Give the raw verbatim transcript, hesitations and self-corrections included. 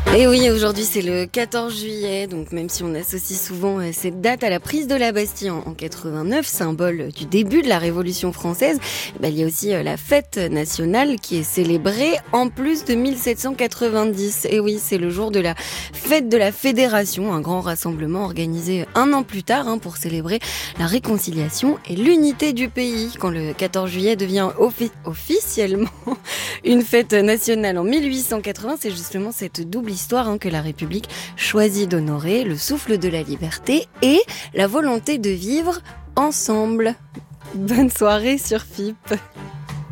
Et oui, aujourd'hui c'est le quatorze juillet, donc même si on associe souvent euh, cette date à la prise de la Bastille en, en quatre-vingt-neuf, symbole du début de la Révolution française, eh ben, il y a aussi euh, la fête nationale qui est célébrée en plus de mille sept cent quatre-vingt-dix. Et oui, c'est le jour de la fête de la Fédération, un grand rassemblement organisé un an plus tard hein, pour célébrer la réconciliation et l'unité du pays. Quand le quatorze juillet devient offi- officiellement une fête nationale en mille huit cent quatre-vingts, c'est justement cette double histoire hein, que la République choisit d'honorer, le souffle de la liberté et la volonté de vivre ensemble. Bonne soirée sur F I P.